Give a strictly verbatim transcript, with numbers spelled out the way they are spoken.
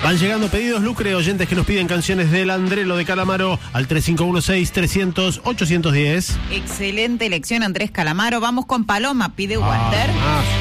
Van llegando pedidos, Lucre, oyentes que nos piden canciones del Andrelo de Calamaro al tres cinco uno seis, trescientos, ochocientos diez. Excelente elección, Andrés Calamaro. Vamos con Paloma, pide Ah, Walter. ah.